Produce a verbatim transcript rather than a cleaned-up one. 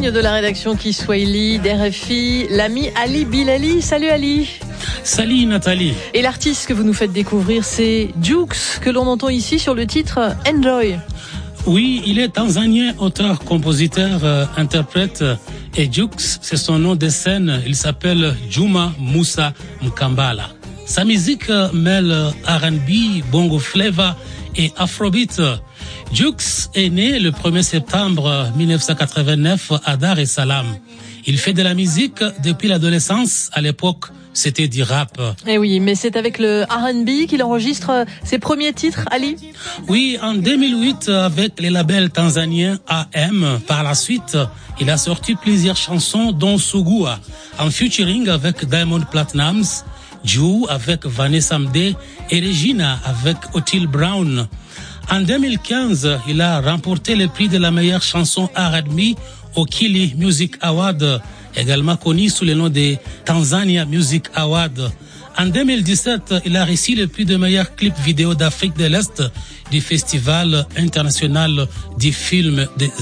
ligne de la rédaction Kiswahili d'R F I, l'ami Ali Bilali. Salut Ali. Salut Nathalie. Et l'artiste que vous nous faites découvrir, c'est Jux, que l'on entend ici sur le titre Enjoy. Oui, il est tanzanien, auteur, compositeur, euh, interprète. Et Jux, c'est son nom de scène. Il s'appelle Juma Musa Mkambala. Sa musique mêle R and B, bongo flava et afrobeat. Jux est né le premier septembre mille neuf cent quatre-vingt-neuf à Dar es Salaam. Il fait de la musique depuis l'adolescence. À l'époque, c'était du rap. Eh oui, mais c'est avec le R and B qu'il enregistre ses premiers titres, Ali? Oui, en deux mille huit, avec les labels tanzaniens A M. Par la suite, il a sorti plusieurs chansons, dont Sugua, en featuring avec Diamond Platnumz, Ju avec Vanessa Mdee et Regina avec Otile Brown. En deux mille quinze, il a remporté le prix de la meilleure chanson R and B au Kili Music Award, également connu sous le nom de Tanzania Music Award. En deux mille dix-sept, il a reçu le prix de meilleur clip vidéo d'Afrique de l'Est du Festival international du film de